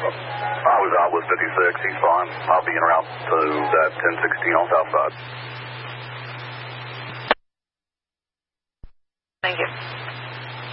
I was out with 56. He's fine. I'll be en route to that 1016 on south side. Thank you.